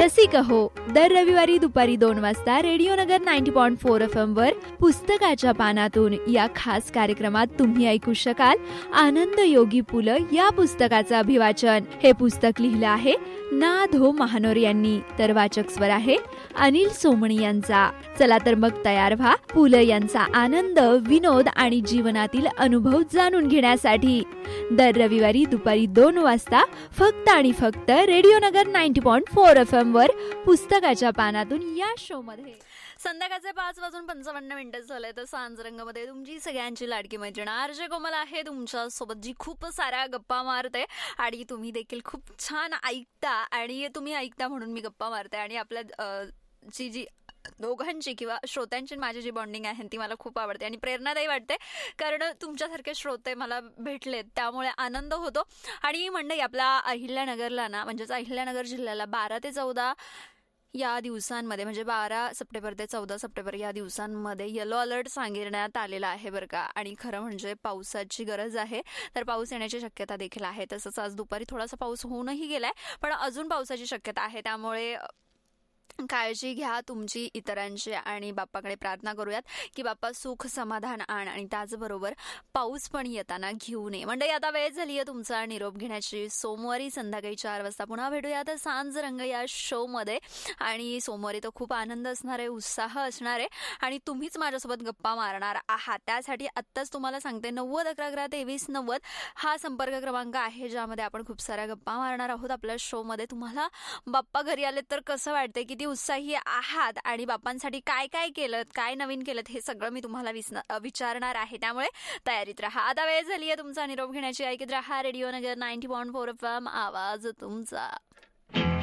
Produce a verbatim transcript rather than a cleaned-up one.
रसिक हो, दर रविवारी दुपारी दोन वाजता रेडिओ नगर ninety point four F M वर पुस्तकाच्या पानातून या खास कार्यक्रमात तुम्ही ऐकू शकाल आनंद योगी पुलं या पुस्तकाचं अभिवाचन. हे पुस्तक लिहिलं आहे ना धो महानोर यांनी, तर वाचक स्वर आहे अनिल सोमणी यांचा. चला तर मग तयार व्हा पुलं यांचा आनंद, विनोद आणि जीवनातील अनुभव जाणून घेण्यासाठी. दर रविवारी दुपारी दोन वाजता फक्त आणि फक्त रेडिओ नगर ninety point four F M वर पुस्तकाच्या पानातून या शो मध्ये. संध्याकाळचे पाच वाजून पंचावन्न मिनिटं झाले तर सांजरंगमध्ये तुमची सगळ्यांची लाडकी मैत्रीण आरजे कोमल आहे तुमच्या सोबत, जी खूप साऱ्या गप्पा मारते आणि तुम्ही देखील खूप छान ऐकता. आणि तुम्ही ऐकता म्हणून मी गप्पा मारते. आणि आपल्या जी जी दोघांची किंवा श्रोत्यांची माझी जी बॉन्डिंग आहे ती मला खूप आवडते आणि प्रेरणादायी वाटते, कारण तुमच्यासारखे श्रोते मला भेटलेत त्यामुळे आनंद होतो. आणि मंडळी, आपल्या अहिल्यानगरला ना, म्हणजेच अहिल्यानगर जिल्ह्याला बारा ते चौदा या दिवसांमध्ये, म्हणजे बारा सप्टेंबर ते चौदा सप्टेंबर या दिवसांमध्ये येलो अलर्ट सांगण्यात आलेला आहे बरं का. आणि खरं म्हणजे पावसाची गरज आहे, तर पाऊस येण्याची शक्यता देखील आहे. तसंच आज दुपारी थोडासा पाऊस होऊनही गेलाय, पण अजून पावसाची शक्यता आहे. त्यामुळे काळजी घ्या तुमची, इतरांची, आणि बाप्पाकडे प्रार्थना करूयात की बाप्पा सुख समाधान आण, आणि त्याचबरोबर पाऊस पण येताना घेऊ नये. म्हणजे आता वेळ झाली आहे तुमचा निरोप घेण्याची. सोमवारी संध्याकाळी चार वाजता पुन्हा भेटूयात सांज रंग या शो मध्ये. आणि सोमवारी तो खूप आनंद असणार आहे, उत्साह असणार आहे, आणि तुम्हीच माझ्यासोबत गप्पा मारणार आहात. त्यासाठी आत्ताच तुम्हाला सांगते, नव्वद अकरा अकरा तेवीस नव्वद हा संपर्क क्रमांक आहे, ज्यामध्ये आपण खूप साऱ्या गप्पा मारणार आहोत आपल्या शो मध्ये. तुम्हाला बाप्पा घरी आले तर कसं वाटतंय, किती उत्साही आहात, आणि बाप्पांसाठी काय काय केलं, काय नवीन केलं, हे सगळं मी तुम्हाला विचारणार आहे. त्यामुळे तयारीत राहा. आता वेळ झाली आहे तुमचा निरोप घेण्याची. ऐकत राहा रेडिओ नगर ninety point four F M, आवाज तुमचा.